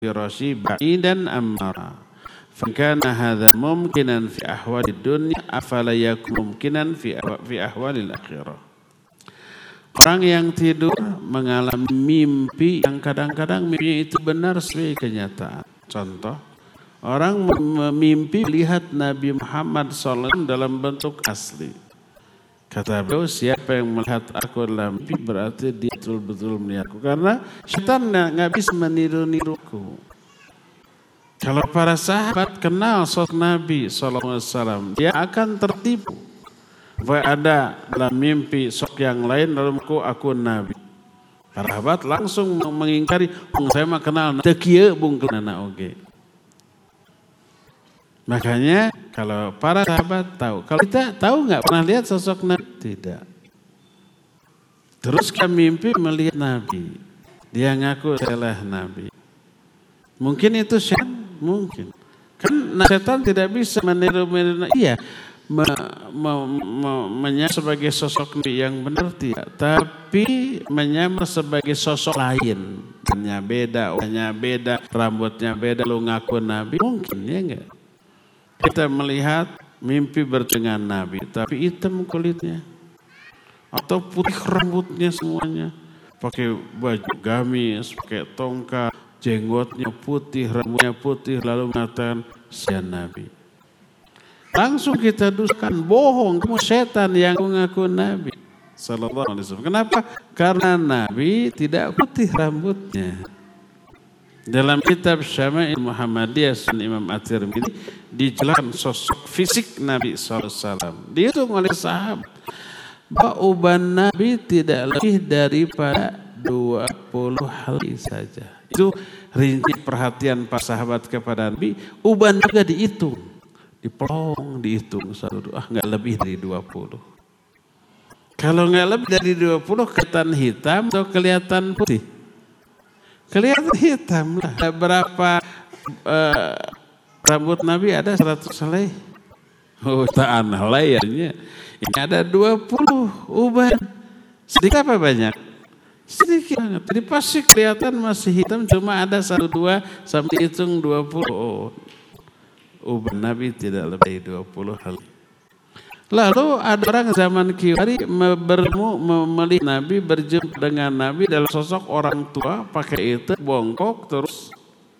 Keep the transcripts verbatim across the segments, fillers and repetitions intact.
firasyi ba'idan amara. Fakana hadza mumkinan fi ahwalid dunya afala yakun mumkinan fi fi ahwalil akhirah. Orang yang tidur mengalami mimpi yang kadang-kadang mimpi itu benar sesuai kenyataan. Contoh, orang mimpi melihat Nabi Muhammad shallallahu alaihi wasallam dalam bentuk asli. Kata beliau, siapa yang melihat aku dalam mimpi berarti dia betul-betul melihatku. Karena syaitan nggak bisa meniru-niruku. Kalau para sahabat kenal sosok Nabi shallallahu alaihi wasallam, dia akan tertipu. Bahwa ada dalam mimpi sosok yang lain dalam aku, aku Nabi. Para sahabat langsung mengingkari, saya mah kenal tekieu bungkelana oge. Makanya kalau para sahabat tahu, kalau kita tahu nggak pernah lihat sosok Nabi? Tidak. Terus kami mimpi melihat Nabi, dia ngaku adalah Nabi. Mungkin itu syaitan. Mungkin. Kan setan tidak bisa meniru-meniru. Iya. Me, me, me, menyamar sebagai sosok Nabi yang benar tidak. Tapi menyamar sebagai sosok lain. Hanya beda, hanya beda, rambutnya beda, lu ngaku Nabi. Mungkin ya enggak. Kita melihat mimpi bertengah Nabi. Tapi hitam kulitnya. Atau putih rambutnya semuanya. Pakai baju gamis, pakai tongkat. Jenggotnya putih, rambutnya putih, lalu mengatakan saya Nabi. Langsung kita dustakan, bohong, kamu setan yang mengaku Nabi. Sallallahu alaihi wasallam. Kenapa? Karena Nabi tidak putih rambutnya. Dalam kitab Syama'il Muhammadiyah Sunan Imam At-Tirmidzi dijelaskan sosok fisik Nabi sallallahu alaihi wasallam. Dihitung oleh sahabat bahwa uban Nabi tidak lebih daripada dua puluh hari saja. Itu rinci perhatian para sahabat kepada Nabi. Uban juga dihitung. Dipelong, dihitung. Satu, ah nggak lebih dari dua puluh. Kalau nggak lebih dari dua puluh, kelihatan hitam atau kelihatan putih? Kelihatan hitam lah. Ada berapa uh, rambut Nabi? Ada seratus helai. Oh, ta'an helai ya. Ini ada dua puluh uban. Sedikit apa banyak? Sedikit banget. Jadi pasti kelihatan masih hitam, cuma ada satu dua sampai hitung dua puluh. Oh, uban Nabi tidak lebih dua puluh hal. Lalu ada orang zaman kiwari bermu melihat Nabi, berjumpa dengan Nabi dalam sosok orang tua, pakai itu bongkok terus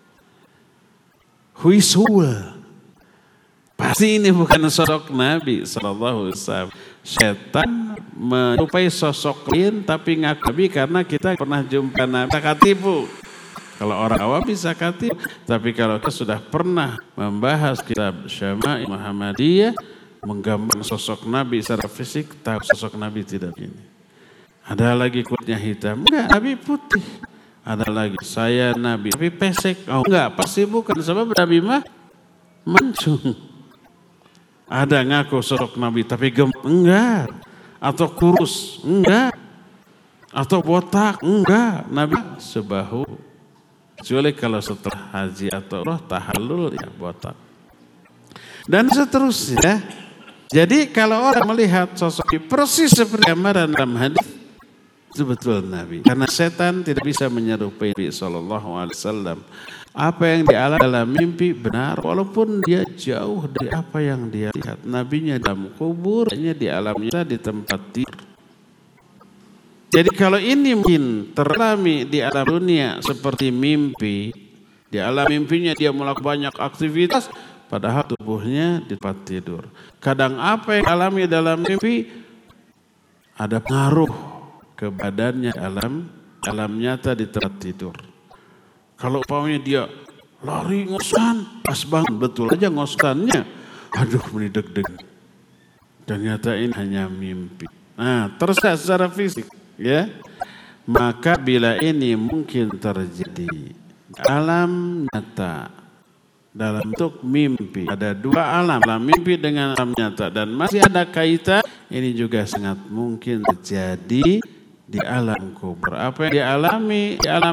huisul. Pasti ini bukan sosok Nabi sallallahu alaihi wasallam. Setan menyerupai sosok lain tapi ngaku Nabi karena kita pernah jumpa Nabi. Kita katipu. Kalau orang awam bisa katipu. Tapi kalau kita sudah pernah membahas kitab Syama'il Muhammadiyah, menggambar sosok Nabi secara fisik, tahu sosok Nabi tidak ini. Ada lagi kulitnya hitam. Enggak, Nabi putih. Ada lagi, saya Nabi. Tapi pesek. Oh enggak, pasti bukan. Sebab Nabi mah mancung. Ada ngaku sosok Nabi tapi gemuk, enggak. Atau kurus, enggak. Atau botak, enggak. Nabi sebahu. Kecuali kalau setelah haji atau roh tahallul ya botak. Dan seterusnya. Jadi kalau orang melihat sosok persis seperti gambaran dalam hadis, itu betul Nabi. Karena setan tidak bisa menyerupai Nabi sallallahu alaihi wasallam. Apa yang dialami dalam mimpi benar walaupun dia jauh dari apa yang dia lihat. Nabinya dalam kubur, hanya dialaminya di tempat tidur. Jadi kalau ini mungkin teralami di alam dunia seperti mimpi, di alam mimpinya dia melakukan banyak aktivitas, padahal tubuhnya di tempat tidur. Kadang apa yang alami dalam mimpi ada pengaruh ke badannya dalam alam nyata di tempat tidur. Kalau umpamanya dia lari ngosan, pas banget betul aja ngosannya. Aduh, ini deg-deg. Ternyata ini hanya mimpi. Nah, terus secara fisik, ya. Maka bila ini mungkin terjadi alam nyata dalam bentuk mimpi. Ada dua alam, alam mimpi dengan alam nyata dan masih ada kaitan. Ini juga sangat mungkin terjadi di alam kubur. Apa yang dialami di alam